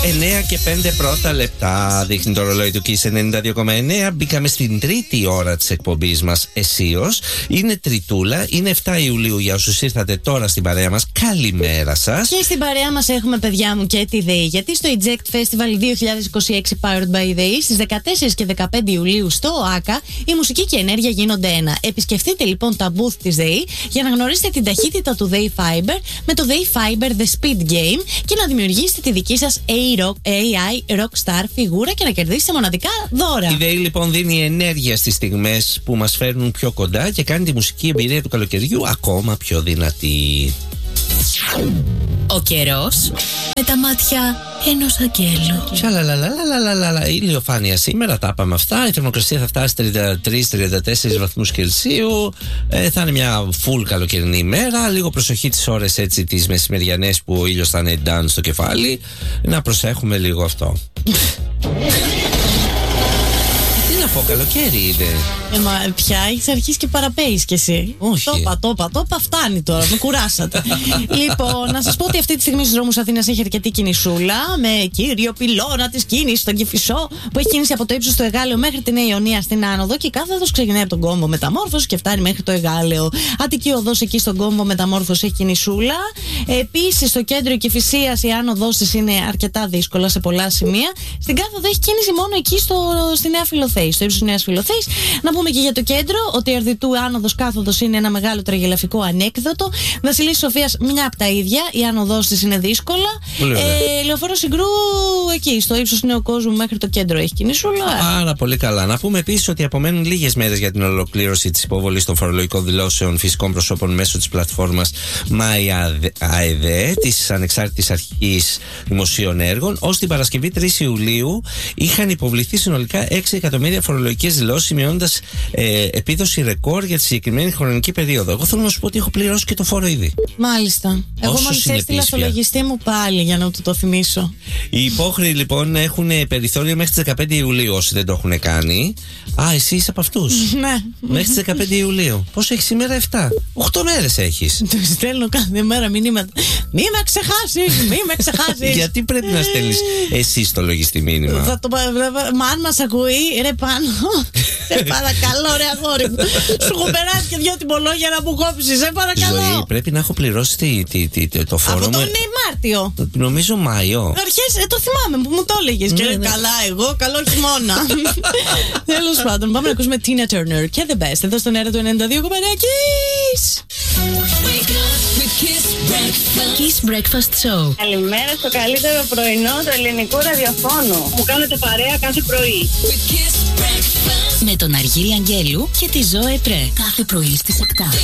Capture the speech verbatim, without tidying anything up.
εννέα και πέντε πρώτα λεπτά δείχνει το ρολόι του Kiss ενενήντα δύο κόμμα εννέα. Μπήκαμε στην τρίτη ώρα της εκπομπής μας αισίως. Είναι Τριτούλα, είναι εφτά Ιουλίου για όσους ήρθατε τώρα στην παρέα μας. Καλημέρα σας. Και στην παρέα μας έχουμε, παιδιά μου, και τη ΔΕΗ. Γιατί στο Eject Festival δύο χιλιάδες είκοσι έξι Powered by ΔΕΗ στις δεκατέσσερις και δεκαπέντε Ιουλίου στο ΟΑΚΑ η μουσική και η ενέργεια γίνονται ένα. Επισκεφτείτε λοιπόν τα booth της ΔΕΗ για να γνωρίσετε την ταχύτητα του ΔΕΗ Fiber με το ΔΕΗ Fiber The Speed Game και να δημιουργήσετε τη δική σας έι άι Rockstar φιγούρα και να κερδίσετε μοναδικά δώρα. Η ΔΕΗ λοιπόν δίνει ενέργεια στις στιγμές που μας φέρνουν πιο κοντά και κάνει τη μουσική εμπειρία του καλοκαιριού ακόμα πιο δυνατή. Ο καιρός με τα μάτια ενός αγγέλου. Σαλαλαλαλαλαλαλα. Η ηλιοφάνεια σήμερα, τα είπαμε αυτά. Η θερμοκρασία θα φτάσει τριάντα τρεις με τριάντα τέσσερις βαθμούς Κελσίου. Ε, θα είναι μια full καλοκαιρινή ημέρα. Λίγο προσοχή τις ώρες έτσι τις μεσημεριανές που ο ήλιος θα είναι down στο κεφάλι. Να προσέχουμε λίγο αυτό. Από καλοκαίρι είναι. Ε, μα πια έχεις αρχίσει και παραπέεις κι εσύ. Όχι. Τόπα, τόπα, τόπα, φτάνει τώρα. Με κουράσατε. Λοιπόν, να σας πω ότι αυτή τη στιγμή στους δρόμους Αθήνας έχει αρκετή κινησούλα. Με κύριο πυλώνα της κίνησης στον Κηφισό που έχει κίνηση από το ύψος του Εγάλεο μέχρι την Νέα Ιωνία στην άνοδο. Και η κάθοδος ξεκινάει από τον κόμβο Μεταμόρφωση και φτάνει μέχρι το Εγάλεο. Αττική οδός εκεί στον κόμβο Μεταμόρφωση έχει κινησούλα. Επίσης στο κέντρο Κηφισίας η άνοδος της είναι αρκετά δύσκολα σε πολλά σημεία. Στην κάθοδο έχει κίνηση μόνο εκεί στο, στη Νέα Φιλοθέη. Στο ύψος της Νέας Φιλοθέης. Να πούμε και για το κέντρο ότι η Αρδιτού άνοδος κάθοδος είναι ένα μεγάλο τραγελαφικό ανέκδοτο. Βασιλής Σοφίας μια από τα ίδια. Η άνοδος της είναι δύσκολα. Ε, Λεωφόρο Συγκρού εκεί στο ύψος του Νέου Κόσμου μέχρι το κέντρο έχει κινησούλα. Πάρα πολύ καλά. Να πούμε επίσης ότι απομένουν λίγες μέρες για την ολοκλήρωση της υποβολής των φορολογικών δηλώσεων φυσικών προσώπων μέσω της πλατφόρμας MyAED της Ανεξάρτητης Αρχής Δημοσίων Έργων. Ως την Παρασκευή τρεις Ιουλίου είχαν υποβληθεί συνολικά έξι εκατομμύρια φορολογικές δηλώσεις, σημειώνοντας ε, επίδοση ρεκόρ για τη συγκεκριμένη χρονική περίοδο. Εγώ θέλω να σου πω ότι έχω πληρώσει και το φόρο ήδη. Μάλιστα. Εγώ μόλις έστειλα στο λογιστή μου πάλι για να του το θυμίσω. Οι υπόχρεοι λοιπόν έχουν περιθώριο μέχρι τις δεκαπέντε Ιουλίου όσοι δεν το έχουν κάνει. Α, εσύ είσαι από αυτούς. Ναι. Μέχρι τις δεκαπέντε Ιουλίου. Πόσο έχεις σήμερα? επτά. οκτώ μέρες έχεις. Του στέλνω κάθε μέρα μηνύματα. Μη με ξεχάσεις, μη με ξεχάσεις. Γιατί πρέπει να στέλνεις εσύ στο λογιστή μήνυμα? Θα το Μα αν μας ακούει, ρε πάνω. Σε παρακαλώ, ρε αγόρι μου. Σου έχω περάσει και δυο τιμολόγια να μου κόψεις. Σε παρακαλώ. Ζωή, πρέπει να έχω πληρώσει τη, τη, τη, τη, το φόρο μου. Από τον Μάρτιο. Νομίζω Μάιο. Αρχές, ε, το θυμάμαι που μου το έλεγες. Και ναι, ναι. Καλά, εγώ, καλό χειμώνα. Τέλος πάντων, πάμε να ακούσουμε Tina Turner και The Best εδώ στον αέρα του ενενήντα δύο κόμμα εννέα Kiss. Kiss Breakfast Show. Καλημέρα στο καλύτερο πρωινό του ελληνικού ραδιοφώνου. Μου κάνετε παρέα κάθε πρωί. Με τον Αργύρι Αγγέλου και τη Ζωέ Τρέ. Κάθε πρωί στις επτά.